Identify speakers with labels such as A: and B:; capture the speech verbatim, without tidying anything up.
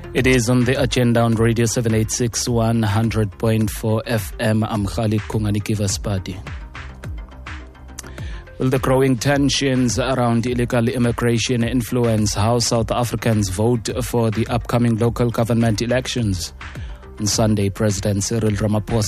A: It is on the agenda on Radio seven eighty-six, one hundred point four F M. I'm Khalid Kungani Kivaspati. Will the growing tensions around illegal immigration influence how South Africans vote for the upcoming local government elections? On Sunday, President Cyril Ramaphosa